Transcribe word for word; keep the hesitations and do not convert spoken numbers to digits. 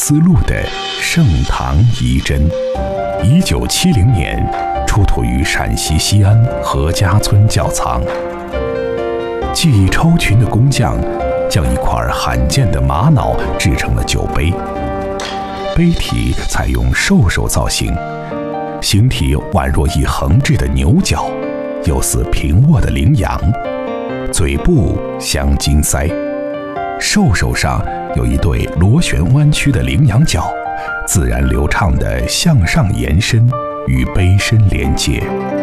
丝路的盛唐遗珍。一九七零年出土于陕西西安何家村窖藏。技艺超群的工匠将一块罕见的玛瑙制成了酒杯，杯体采用兽首造型，形体宛若一横置的牛角，又似平卧的羚羊，嘴部镶金腮，兽首上有一对螺旋弯曲的羚羊角，自然流畅地向上延伸，与杯身连接。